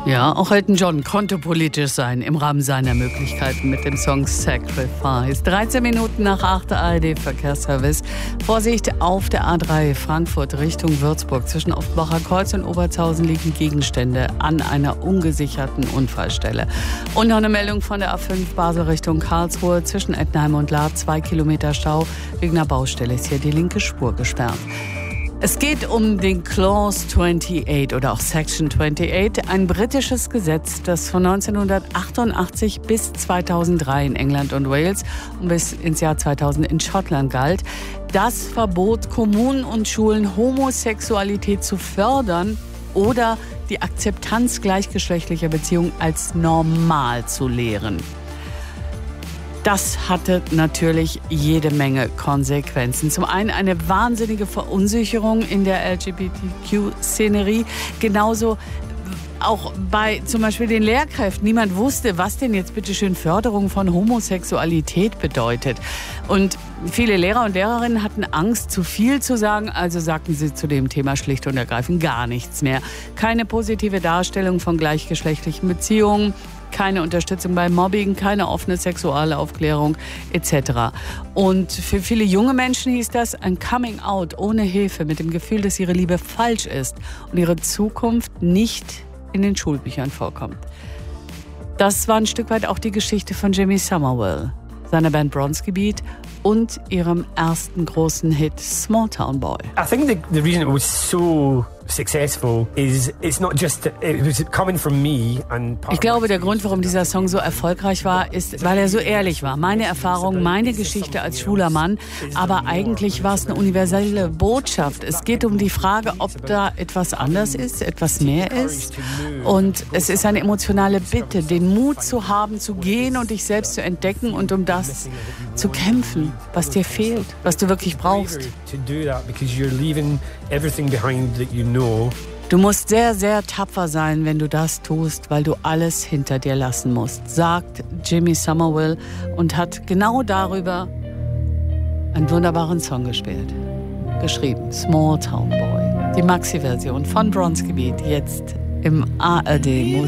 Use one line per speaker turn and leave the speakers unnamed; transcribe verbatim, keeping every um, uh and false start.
Ja, auch Elton John konnte politisch sein im Rahmen seiner Möglichkeiten mit dem Song Sacrifice. dreizehn Minuten nach acht A R D-Verkehrsservice. Vorsicht auf der A drei Frankfurt Richtung Würzburg. Zwischen Offenbacher Kreuz und Obertshausen liegen Gegenstände an einer ungesicherten Unfallstelle. Und noch eine Meldung von der A fünf Basel Richtung Karlsruhe. Zwischen Ettenheim und Lahr zwei Kilometer Stau. Wegen einer Baustelle ist hier die linke Spur gesperrt. Es geht um den Clause achtundachtzig oder auch Section achtundachtzig, ein britisches Gesetz, das von neunzehnhundertachtundachtzig bis zweitausenddrei in England und Wales und bis ins Jahr zweitausend in Schottland galt. Das verbot Kommunen und Schulen, Homosexualität zu fördern oder die Akzeptanz gleichgeschlechtlicher Beziehungen als normal zu lehren. Das hatte natürlich jede Menge Konsequenzen. Zum einen eine wahnsinnige Verunsicherung in der L G B T Q-Szenerie. Genauso auch bei zum Beispiel den Lehrkräften. Niemand wusste, was denn jetzt bitte schön Förderung von Homosexualität bedeutet. Und viele Lehrer und Lehrerinnen hatten Angst, zu viel zu sagen. Also sagten sie zu dem Thema schlicht und ergreifend gar nichts mehr. Keine positive Darstellung von gleichgeschlechtlichen Beziehungen. Keine Unterstützung bei Mobbing, keine offene Sexualaufklärung et cetera. Und für viele junge Menschen hieß das ein Coming Out ohne Hilfe, mit dem Gefühl, dass ihre Liebe falsch ist und ihre Zukunft nicht in den Schulbüchern vorkommt. Das war ein Stück weit auch die Geschichte von Jimmy Somerville, seiner Band Bronski Beat und ihrem ersten großen Hit Small Town Boy.
I think the, the reason it was so successful is it's not just it was coming from me and
Ich glaube, der Grund, warum dieser Song so erfolgreich war, ist, weil er so ehrlich war. Meine Erfahrung, meine Geschichte als schwuler Mann, aber eigentlich war es eine universelle Botschaft. Es geht um die Frage, ob da etwas anders ist, etwas mehr ist. Und es ist eine emotionale Bitte, den Mut zu haben, zu gehen und dich selbst zu entdecken und um das zu kämpfen, was dir fehlt, was du wirklich brauchst. Du musst sehr, sehr tapfer sein, wenn du das tust, weil du alles hinter dir lassen musst, sagt Jimmy Somerville und hat genau darüber einen wunderbaren Song gespielt. Geschrieben, Small Town Boy. Die Maxi-Version von Bronski Beat, jetzt im A R D Musik.